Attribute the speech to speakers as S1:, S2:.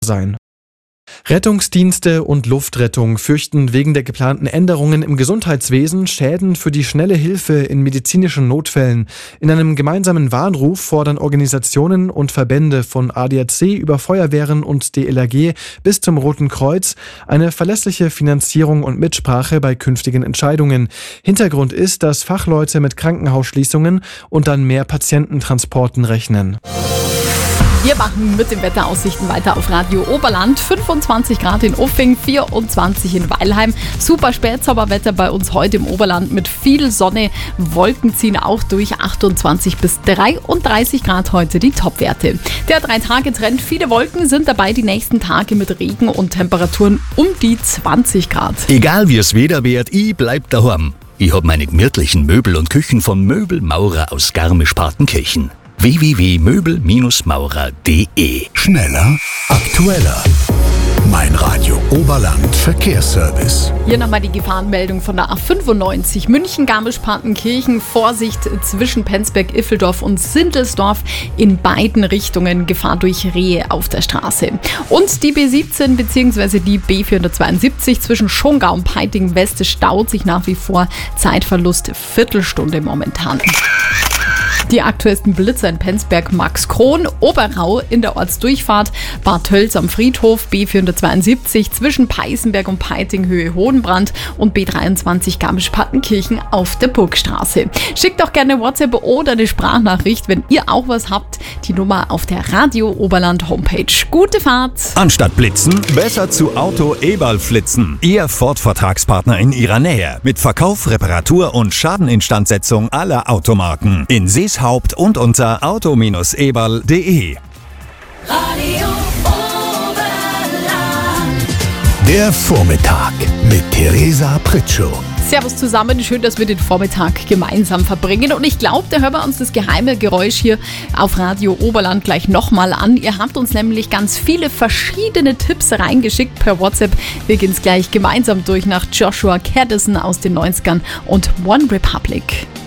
S1: sein. Rettungsdienste und Luftrettung fürchten wegen der geplanten Änderungen im Gesundheitswesen Schäden für die schnelle Hilfe in medizinischen Notfällen. In einem gemeinsamen Warnruf fordern Organisationen und Verbände von ADAC über Feuerwehren und DLRG bis zum Roten Kreuz eine verlässliche Finanzierung und Mitsprache bei künftigen Entscheidungen. Hintergrund ist, dass Fachleute mit Krankenhausschließungen und dann mehr Patiententransporten rechnen.
S2: Wir machen mit den Wetteraussichten weiter auf Radio Oberland. 25 Grad in Uffing, 24 in Weilheim. Super Spätsommerwetter bei uns heute im Oberland mit viel Sonne. Wolken ziehen auch durch, 28 bis 33 Grad heute die Topwerte. Der 3-Tage-Trend, viele Wolken sind dabei die nächsten Tage mit Regen und Temperaturen um die 20 Grad.
S3: Egal wie es Wetter wird, ich bleib daheim. Ich hab meine gemütlichen Möbel und Küchen von Möbelmaurer aus Garmisch-Partenkirchen. www.möbelmaurer.de.
S4: Schneller, aktueller. Mein Radio Oberland Verkehrsservice.
S2: Hier nochmal die Gefahrenmeldung von der A95 München-Garmisch-Partenkirchen. Vorsicht zwischen Penzberg-Iffeldorf und Sindelsdorf in beiden Richtungen. Gefahr durch Rehe auf der Straße. Und die B17 bzw. die B472 zwischen Schongau und Peiting-West staut sich nach wie vor. Zeitverlust Viertelstunde momentan. Die aktuellsten Blitzer in Penzberg, Max Krohn, Oberrau in der Ortsdurchfahrt, Bad Tölz am Friedhof, B472 zwischen Peißenberg und Peiting Höhe Hohenbrand und B23 Garmisch-Partenkirchen auf der Burgstraße. Schickt doch gerne WhatsApp oder eine Sprachnachricht, wenn ihr auch was habt. Die Nummer auf der Radio Oberland Homepage. Gute Fahrt!
S5: Anstatt blitzen, besser zu Auto Eberl flitzen. Ihr Ford-Vertragspartner in ihrer Nähe. Mit Verkauf, Reparatur und Schadeninstandsetzung aller Automarken. In Seeshaupt und unter auto-eberl.de.
S6: Radio Oberland.
S4: Der Vormittag mit Theresa Pritschow.
S2: Servus zusammen, schön, dass wir den Vormittag gemeinsam verbringen. Und ich glaube, da hören wir uns das geheime Geräusch hier auf Radio Oberland gleich nochmal an. Ihr habt uns nämlich ganz viele verschiedene Tipps reingeschickt per WhatsApp. Wir gehen es gleich gemeinsam durch nach Joshua Caddison aus den 90ern und One Republic.